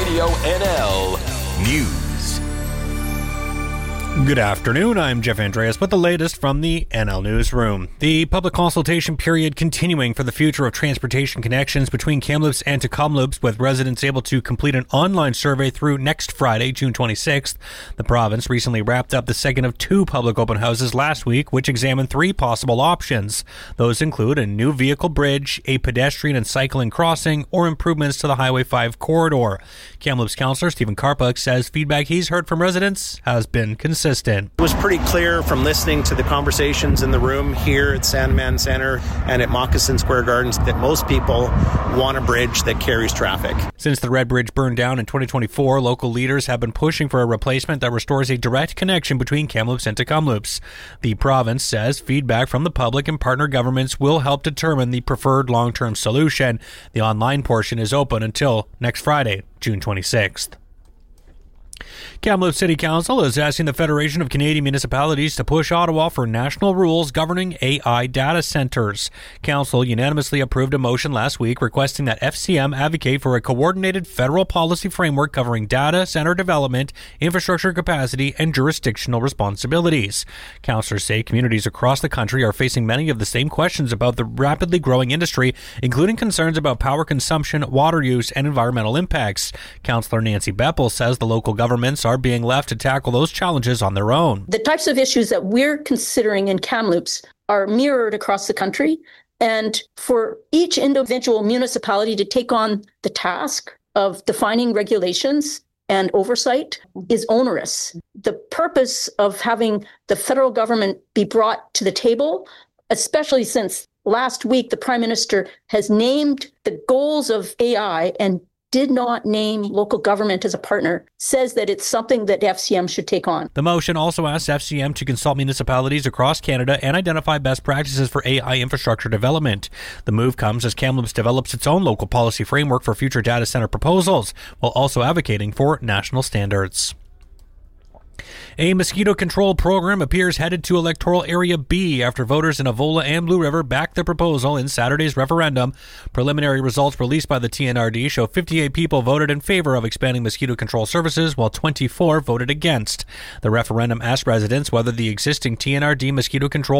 Radio NL News. Good afternoon, I'm Jeff Andreas with the latest from the NL Newsroom. The public consultation period continuing for the future of transportation connections between Kamloops and Tk'emlúps, with residents able to complete an online survey through next Friday, June 26th. The province recently wrapped up the second of two public open houses last week, which examined three possible options. Those include a new vehicle bridge, a pedestrian and cycling crossing, or improvements to the Highway 5 corridor. Kamloops Councillor Stephen Karpuk says feedback he's heard from residents has been consistent. It was pretty clear from listening to the conversations in the room here at Sandman Centre and at Moccasin Square Gardens that most people want a bridge that carries traffic. Since the Red Bridge burned down in 2024, local leaders have been pushing for a replacement that restores a direct connection between Kamloops and Tk'emlúps. The province says feedback from the public and partner governments will help determine the preferred long-term solution. The online portion is open until next Friday, June 26th. Kamloops City Council is asking the Federation of Canadian Municipalities to push Ottawa for national rules governing AI data centres. Council unanimously approved a motion last week requesting that FCM advocate for a coordinated federal policy framework covering data centre development, infrastructure capacity, and jurisdictional responsibilities. Councillors say communities across the country are facing many of the same questions about the rapidly growing industry, including concerns about power consumption, water use, and environmental impacts. Councillor Nancy Beppel says the local governments are being left to tackle those challenges on their own. The types of issues that we're considering in Kamloops are mirrored across the country, and for each individual municipality to take on the task of defining regulations and oversight is onerous. The purpose of having the federal government be brought to the table, especially since last week the Prime Minister has named the goals of AI and did not name local government as a partner, says that it's something that FCM should take on. The motion also asks FCM to consult municipalities across Canada and identify best practices for AI infrastructure development. The move comes as Kamloops develops its own local policy framework for future data centre proposals, while also advocating for national standards. A mosquito control program appears headed to Electoral Area B after voters in Avola and Blue River backed the proposal in Saturday's referendum. Preliminary results released by the TNRD show 58 people voted in favor of expanding mosquito control services, while 24 voted against. The referendum asked residents whether the existing TNRD mosquito control